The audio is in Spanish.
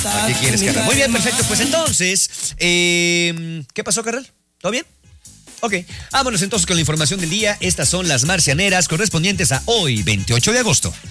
¿Para qué quieres, carnal? Muy bien, perfecto. Pues entonces, ¿qué pasó, carnal? ¿Todo bien? Ok, vámonos entonces con la información del día. Estas son las marcianeras correspondientes a hoy, 28 de agosto.